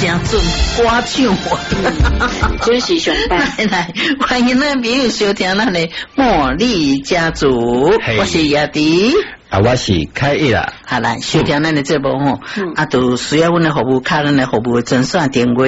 准歌唱， 准时上班。 来，欢迎咱朋友收听咱的茉莉家族，我是亚迪。 我是凯一啦。 好来，收听咱的节目吼，都需要阮的服务卡，咱的服务专线电话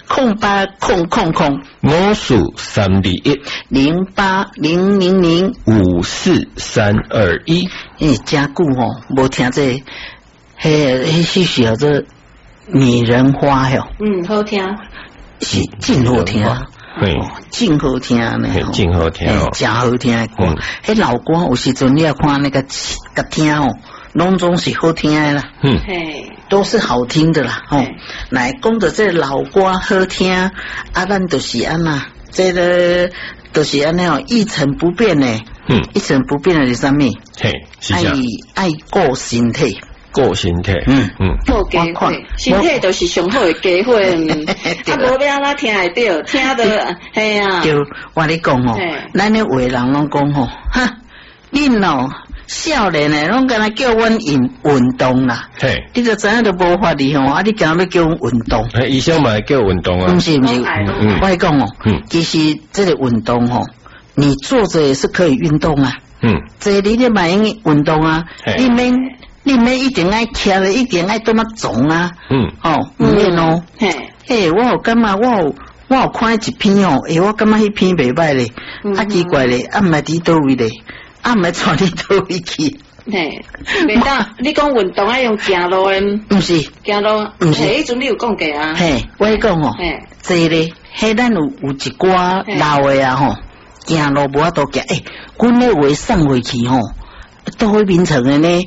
08000540005431。 真久吼，无听这迄时候这拟人花哟。 好听， 是真好听。真好听呢， 真好听哦， 真好听的歌。迄老歌有时阵你要看那个个听哦，拢总是好听的啦。都是好听的啦。来讲到这老歌好听，咱就是安那，这个就是安那哦，一成不变的。一成不变的是啥物？爱顾身体。 顾身体， 顾家伙，身体就是上好的家伙，无要哪听会到，听到系啊。 就我咧讲哦，咱咧话人拢讲吼，哈，恁哦少年诶，拢敢若叫阮运动啦，你就知影都无法哩吼，你敢要叫阮运动？ 医生嘛叫运动啊？ 不是，我讲哦，其实这个运动吼，你坐着也是可以运动啊，这你咧买运动啊，你免一定爱徛咧，一定爱多么重啊！唔免哦。我有感觉我有看一篇哦，我感觉迄篇袂歹咧，奇怪咧，毋捌伫倒位咧，毋捌带你倒位去。 袂当，你讲运动爱用行路诶？ 毋是， 行路，毋是。迄阵你有讲过啊？ 我讲哦，这咧，咱有一寡老诶啊吼，行路无法度行，阮咧话送回去吼，倒去眠床诶呢。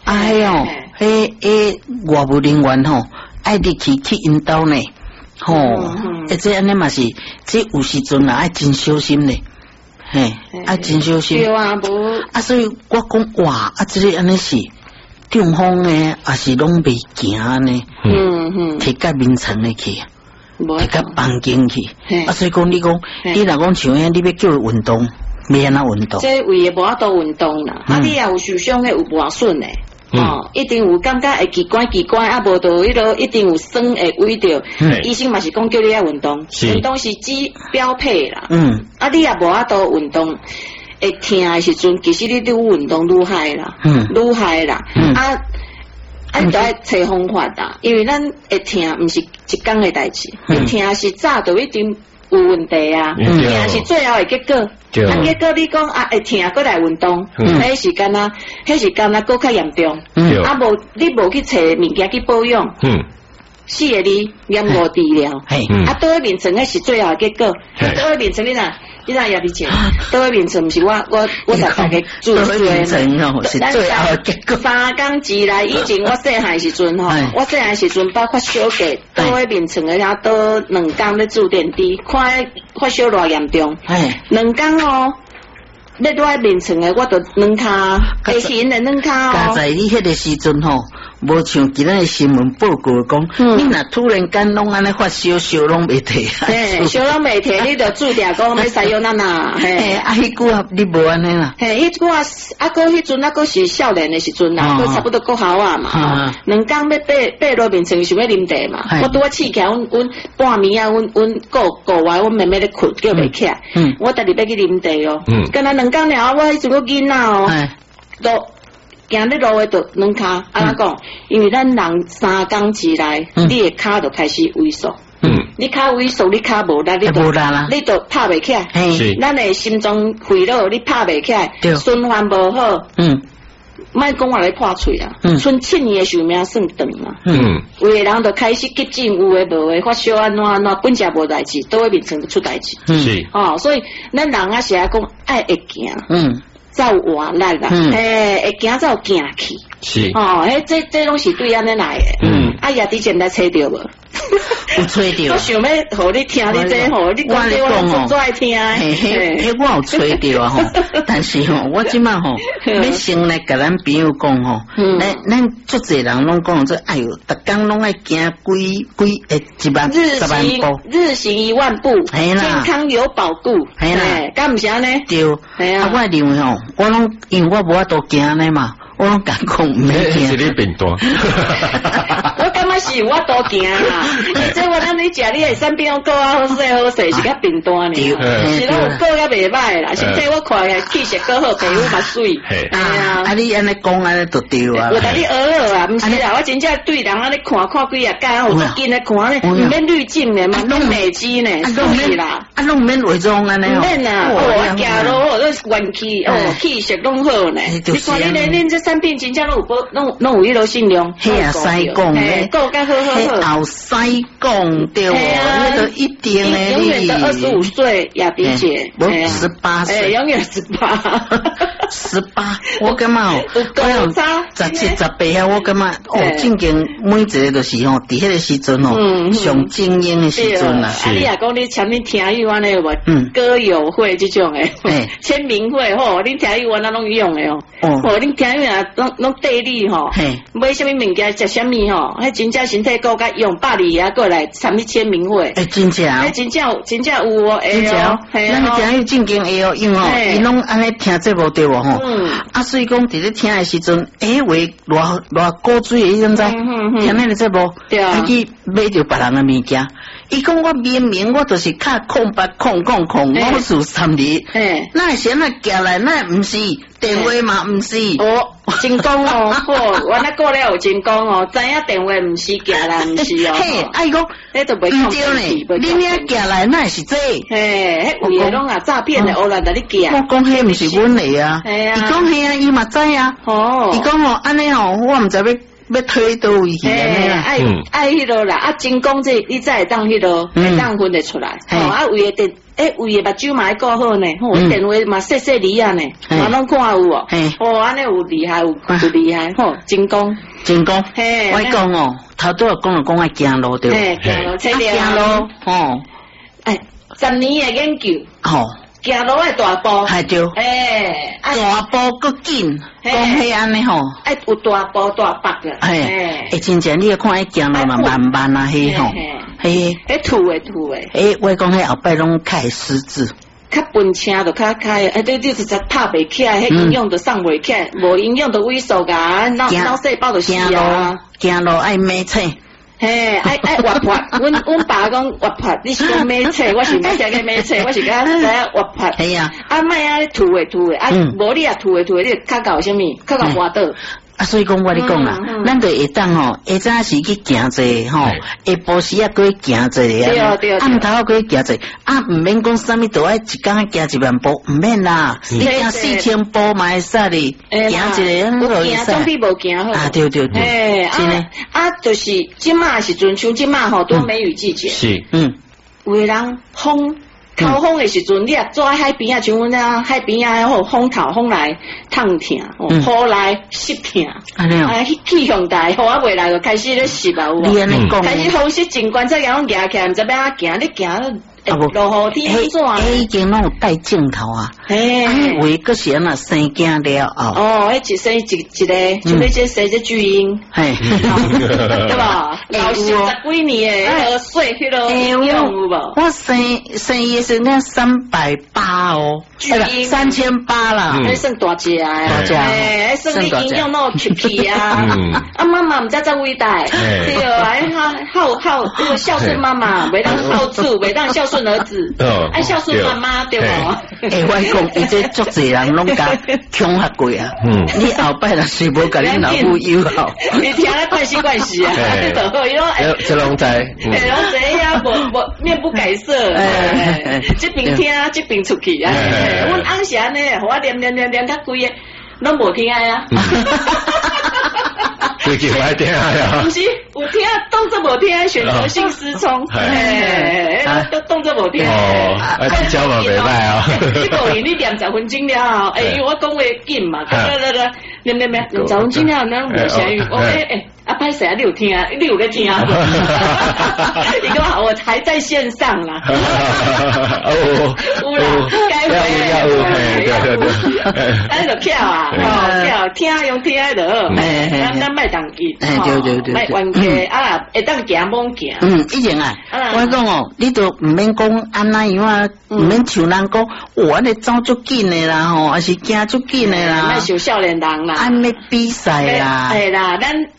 外务人员吼，爱你去因兜呢，这安尼嘛是，这有时阵啊爱真小心呢，爱真小心。 对啊，无所以我讲哇，这个安尼是中风呢，也是拢袂行呢，摕到眠床呢去，摕到房间去，所以讲你若讲像你要叫运动，要安怎运动？ 这位也无法度运动啦，你也有受伤的，有磨损的。一定有感觉会奇怪，无到迄落一定有酸会胃着。医生嘛是讲叫你爱运动，运动是基标配啦。你也无法度运动，会痛的时阵，其实你愈运动愈害啦，愈害啦。你就爱找方法啦，因为咱会痛，毋是一天的代志，会痛是早就一定有问题啊，痛是最后的结果。结果你讲会痛，搁来运动，迄时间啊，搁较严重。无你无去找物件去保养，4个你延误治疗。倒去眠床迄是最后的结果。倒去眠床你若也理解，倒去眠床毋是我甲大家注意的。 是最后的结果。 3工之内，以前我细汉时阵吼，包括小过，倒去眠床的遐倒2工咧住电梯，看发烧偌严重，2工哦。要在眠床的，我就软骹，会行的软骹哦。 加在你迄个时阵吼，无像今仔的新闻报告讲，你若突然间拢安尼发烧，烧拢袂退。 烧拢袂退，你就注定讲要使用咱啦。 迄句啊，你无安尼啦。 迄句啊，搁迄阵搁是少年的时阵啦，搁差不多国校啊嘛。2工要爬落眠床，想要啉茶嘛。我拄啊起起来，阮半暝啊，阮顾外，阮妹妹咧困，叫袂起来。我逐日要去啉茶哦。敢若2工了，我迄阵个囡仔哦，都行咧路诶，就软骹。安怎讲？因为咱人3工之内，你诶骹就开始萎缩。你骹萎缩，你骹无力，你就拍袂起来。咱诶心脏肺络，你拍袂起来，循环无好。莫讲话咧破喙啊，剩7年诶寿命算长嘛。有诶人就开始急症，有诶无诶发烧安怎，本身无代志，倒去眠床就出代志。所以咱人啊是爱讲爱会行。才有活力啦，会行才有行气。这拢是对安尼来的。也伫前来找着无？ 有找着。 我想要互你听你这吼，你讲这我最爱听。 我有找着啊吼，但是吼，我即摆吼，要先来甲咱朋友讲吼，咱足侪人拢讲这，哎哟，逐工拢爱行1万10万步， 日行1万步，健康有保固。敢毋是安尼？ 对，我认为吼，我拢因为我无法度行呢嘛。我拢敢讲唔免惊， 是你变大。 我感觉是我多行啦。这我咱你食你的产品够啊好势好势，是较平淡呢。是拢有够较袂歹啦，身体我看起气色够好，皮肤嘛水。 啊，啊你安尼讲安尼就对啊。 我甲你学啊，毋是啦，我真正对人安尼看几啊间，有劲来看咧，毋免滤镜咧，嘛拢美肌呢，是啦。 啊，拢免伪装安尼哦。 免啊，我行路都元气哦，气色拢好呢。你看恁这产品真正拢有迄落信用。 嘿啊，西贡咧， 够甲好好好。 后西贡对哦，那个一定的永远的25岁，雅萍姐， 我18岁， 永远18， 我感觉哦， 有差 17、18啊，我感觉哦，正经每一个就是吼，伫迄个时阵吼，上精英的时阵啦。 啊，你也讲你像恁听友安尼无？歌友会这种诶，签名会吼，恁听友安那拢用诶哦。哦，恁听友啊，拢缀你吼，买什么物件食什么吼，迄真正身体够甲用，200啊过来参你签名会。 真正， 真正有哦， 真正，咱听友正经会哦，因吼，伊拢安尼听节目对无吼？啊，所以讲伫咧听诶时阵，话偌古水诶，现在听那个节目，啊去买着别人诶物件。伊讲我明明我就是卡空白空我数3字，那先那寄来那毋是电话嘛毋是哦，真讲哦，好，我那过了有真讲哦，知影电话毋是寄来毋是哦， 嘿，啊伊讲， 迄都袂唔对呢，恁遐寄来那是这， 嘿，迄有诶拢啊诈骗诶，乌来甲你寄。 我讲迄毋是阮诶啊，伊讲迄啊，伊嘛知啊，伊讲哦，安尼哦，我毋知要推倒位去安尼啦， 爱迄落啦，啊真讲这你才会当迄落，会当分得出来，啊为诶胃诶目睭嘛爱顾好呢，电话嘛细细离啊呢，嘛拢看有哦，安尼有厉害有厉害，吼真讲， 我讲哦，头拄讲爱行路对，行路，吼 ，10年诶研究， 吼。 行路诶大步， 系对，大步搁紧，讲迄安尼吼， 有大步大步嘅，真正你看迄行路嘛慢啊，迄吼，迄吐诶， 我讲迄后摆拢开失智， 较笨车就较开，对，就是拍袂起来，迄营养就送袂起来，无营养就萎缩噶，脑细胞就死啊， 行路爱买菜。 嘿，爱活泼，阮爸讲活泼，你是讲买册，我是买个买册，我是甲知影活泼。 系啊， 啊莫啊吐诶，啊无你啊吐诶，你较搞什么？较搞滑倒。 啊，所以讲我咧讲啦，咱就会当吼，下早时去行者吼，下晡时啊过去行者啊，暗头啊过去行者，啊毋免讲啥物都爱一工行1万步，毋免啦，你行4000步嘛会使哩，行一个有行总比无行好。 啊对，真诶， 啊就是即马时阵，像即马吼都梅雨季节， 是， 有诶人头风诶时阵，你啊坐喺海边啊，像阮啊海边啊，吼风头风来痛疼，雨来湿疼，气象大，雨啊未来就开始咧湿啊，有无？开始风湿真关，再样夹起来，毋知要安行，你行。落雨天怎？ 已经拢有带镜头啊！为个是安那生惊了哦，一生一个，就那些生只巨婴，对吧？老10几年诶，岁迄落用有无？ 我生伊是那380哦， 巨婴 3800啦， 那算大只啊，算你营养那皮皮啊！啊妈妈毋知真伟大，对哦，好这个孝顺妈妈，袂当好处，袂当孝顺儿子，爱孝顺妈妈对无？ 我讲伊这足侪人拢甲恐吓过啊！你后摆若是无甲你老母友好， 你听咧怪事啊！ 这拢知， 拢知呀，无面不改色，这边听，这边出去啊！阮翁是安尼，互我念较规个，拢无听啊！ 最近我爱听呀， 不是有听，动作无听，选择性失聪，都动作无听。 哦，这招嘛袂歹啊！ 你无你念10分钟了，我讲话紧嘛，念10分钟了，咱无啥语，啊，歹势啊，你有听啊？你有在听啊？你讲好，我还在线上啦。有啦，该会。咱就跳啊，跳，听用听的，咱卖当机， 对， 卖冤家啊，会当行猛行。 以前啊，我讲哦，你都唔免讲安那样啊，唔免像人讲，我咧走足紧的啦，吼，还是行足紧的啦， 卖像少年人啦， 安尼比赛啦， 系啦，咱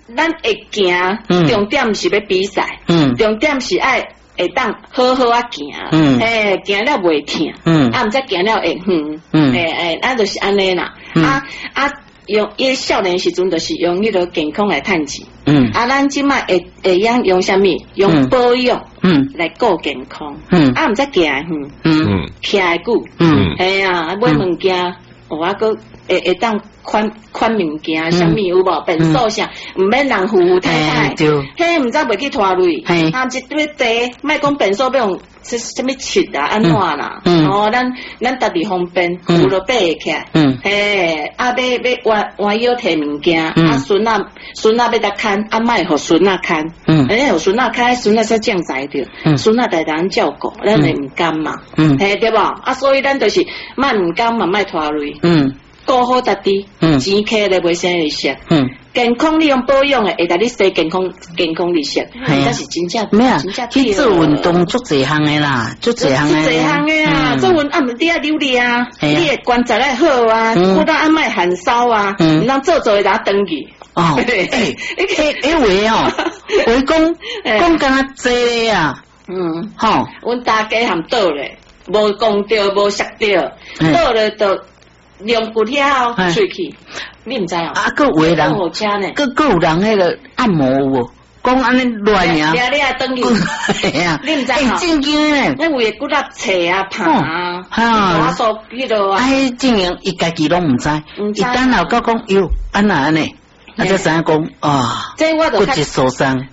咱会行，重点是要比赛，重点是爱会当好好啊行，行了袂痛，毋则行了会远，咱就是安尼啦，用伊少年时阵就是用迄个健康来趁钱，咱即摆会用啥物？用保养，来顾健康，毋则行远，徛久，系啊，买物件，我个会当款物件，啥物有无？便所啥，毋免人付付太太，嘿，毋知袂去拖累，一堆地，莫讲便所要用啥物切啊，安怎啦？咱家己方便，有就买起来，嘿，要弯腰摕物件，孙仔要甲看，莫互孙仔看，互孙仔看，孙仔才正在着，孙仔代咱照顾，咱会毋甘嘛，嘿对无？所以咱就是莫毋甘嘛，莫拖累，顾好家己，钱摕咧袂生利息，健康你用保养诶，会甲你生健康利息，但是真正没啊，去做运动足侪项诶啦，足侪项诶啊，做运动你啊溜力啊，你诶关节爱好啊，骨头爱莫寒烧啊，毋通做诶打登去。 哦，因为哦，我讲敢济啊，吼， 阮大家含倒咧，无讲着，无识着，倒咧就。量骨了喙齿，你毋知哦？ 个有人，个有人迄个按摩有无？讲安尼乱呀， 你啊等于，你毋知哦？ 正经诶， 那为骨力切啊、拍啊，我说迄落啊， 正经伊家己拢毋知，伊等下讲哟，安那安尼，啊这啥讲啊？ 这我骨质受伤。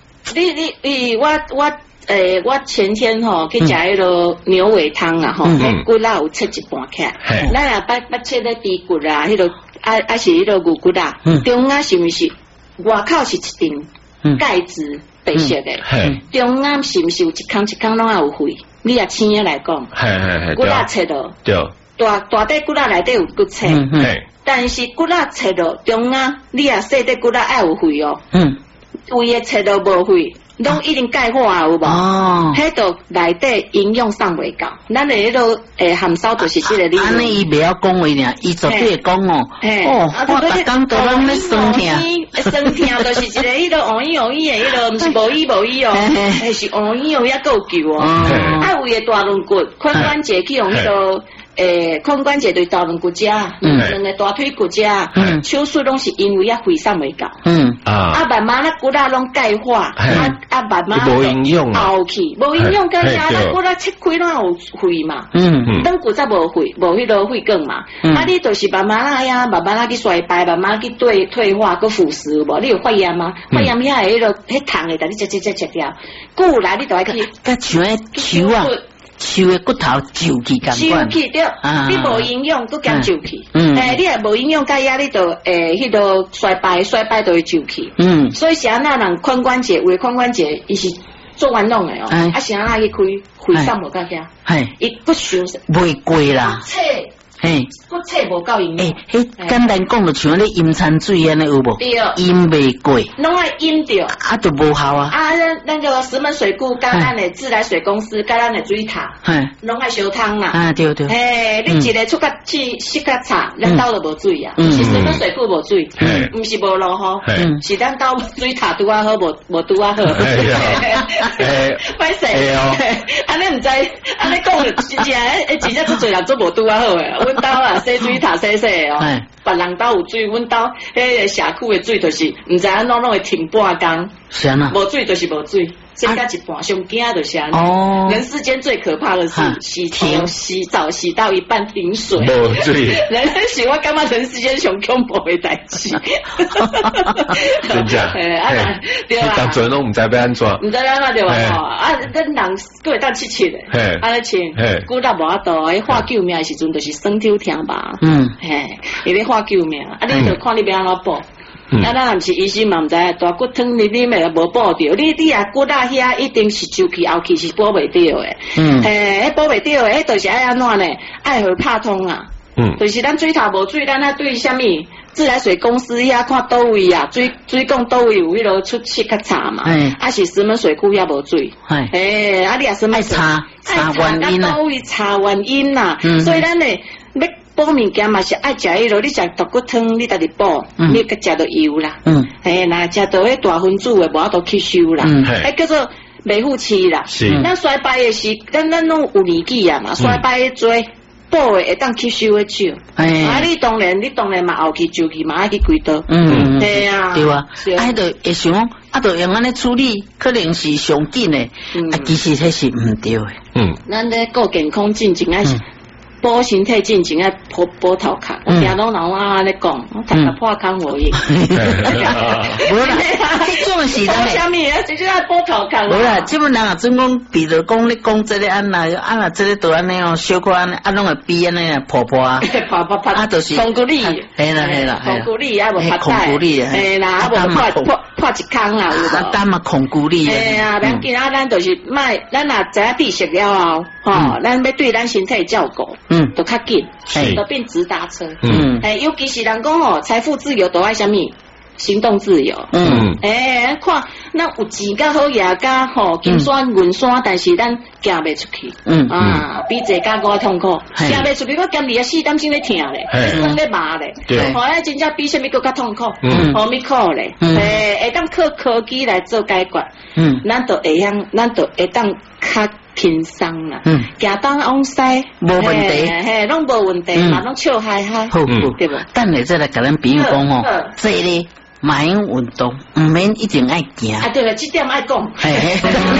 我前天吼去食迄个牛尾汤啊吼，骨啦有切一半起来，咱也捌切咧猪骨啊，迄个是迄个牛骨啊，中间是毋是外口是一层钙质白色的，中间是毋是有一孔拢有血？你也青的来讲，骨啦切落，大底骨啦内底有骨切，但是骨啦切落中间，你也细底骨啦爱有血哦，胃的切落无血。拢一定钙化有无？哦，迄个内底营养送袂到，咱的迄个含烧就是这个理论。 安尼伊袂晓讲话尔，伊绝对会讲哦。我逐工都拢咧酸痛， 酸痛就是一个迄个黄医的迄个，毋是无医哦，是黄医也够救哦。啊，为个大轮骨、髋关节去用迄个。髋关节对大轮骨遮，两个大腿骨遮，手术拢是因为血送袂到，慢慢骨啦拢钙化，慢慢无营养凹去，无营养干啥？骨啦切开拢有血嘛，软骨则无血，无迄个血管嘛，你就是慢慢呀，慢慢去衰败，慢慢去退化，个腐蚀无？你有发炎吗？发炎遐迄个迄糖会甲你切掉，久来你就爱去， 甲像迄球啊。手的骨头揪起感觉， 揪起对，你无营养，都减揪起。你也无营养，加压力就迄个衰败就会揪起。所以是安那人髋关节，为髋关节伊是做运动的哦，是安那去开血送无到遐，伊骨伤袂过啦。 嘿，骨切无够营养。 迄简单讲就像咧饮餐水安尼有无？ 对， 饮袂过， 拢爱饮着， 就无效啊。 那个石门水库，甲咱的自来水公司，甲咱的水塔，拢爱烧汤啦。 对。 你一个出甲去洗甲茶，咱兜就无水啊。是石门水库无水，毋是无落雨，是咱兜水塔拄啊好，无拄啊好。歹势，安尼毋知，安尼讲真正足侪人做无拄啊好诶。阮兜啊，洗水塔洗哦，别人兜有水，阮兜迄个社区的水就是毋知安怎拢会停半工，无水就是无水，先加一半，上惊就是安尼。人世间最可怕的是洗澡洗到一半停水， 无水。 人是我感觉人世间上恐怖的代志。 真正， 对啊， 当阵拢毋知要安怎， 毋知安怎对吧？咱人各会当切的，安尼切，骨力无法度，迄喊救命的时阵就是酸痛痛吧。伊咧喊救命，你就看你要安怎补。咱若是医生嘛，毋知大骨汤你咪无补着，你啊骨仔遐一定是周期后期是补袂着诶。迄补袂着诶，迄就是爱安怎呢？爱互拍通啊。就是咱水塔无水，咱啊对啥物自来水公司遐看倒位啊，水管倒位有迄落出气较差嘛。是石门水库遐无水。你也是爱查原因啊， 倒位查原因呐。所以咱呢。 补物件嘛是爱食迄落，你食豆骨汤，你家己补，你个食到油啦。那食到迄大分子的，无法度吸收啦。叫做袂复气啦。是。咱衰败的是，咱拢有年纪啊嘛，衰败的多。补的会当吸收的少，你当然嘛后去就去嘛爱去开刀，对啊， 对啊，就会想讲，就用安尼处理，可能是上紧的，其实迄是唔对的， 咱咧顾健康进前爱补身体进前爱补头壳，我听拢老妈安尼讲，我头壳破康无用， 无啦，这种是补啥物啊？就是爱补头壳。 无啦，基本上啊，总讲比如讲你讲这个安那这个都安尼哦，小可安尼，拢会比安尼啊破啊，就是控骨力， 系啦， 控骨力啊，无拍控骨力， 系啦，无破一坑啦，有无？ 担嘛控骨力， 系啊，咱今仔咱就是卖，咱若知影知识了后，咱要对咱身体照顾。都较紧，都变直达车。尤其是人讲哦，财富自由都爱啥物？行动自由。看那有钱甲好业甲吼，金山银山，但是咱行袂出去。比坐甲我痛苦，行袂出去，我今日死担心咧疼咧，酸咧麻咧。后来真正比什么更较痛苦？何咪苦咧？会当靠科技来做解决。咱都会当较。轻松啦，行东往西无问题， 拢无问题，嘛拢笑嗨嗨， 对无？等下再来甲咱朋友讲哦，这咧嘛用运动，唔免一定爱行。 对了，这点爱讲。